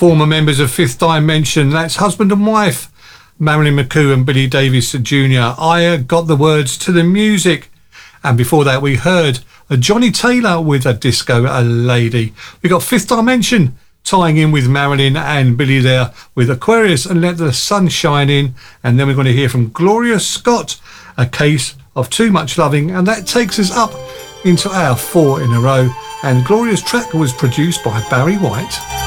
former members of Fifth Dimension. That's husband and wife, Marilyn McCoo and Billy Davis Jr. I Got the Words to the Music. And before that, we heard Johnny Taylor with A Disco A Lady. We got Fifth Dimension tying in with Marilyn and Billy there with Aquarius and Let the Sun Shine In. And then we're going to hear from Gloria Scott, A Case of Too Much Loving. And that takes us up into our 4 in a row. And Gloria's track was produced by Barry White.